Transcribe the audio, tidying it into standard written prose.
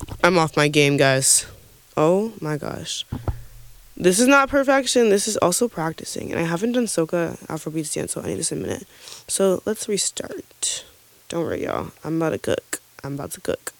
I'm off my game, guys. Oh my gosh. This is not perfection. This is also practicing. And I haven't done soca Afrobeats dance, so I need to submit it. So let's restart. Don't worry, y'all. I'm about to cook.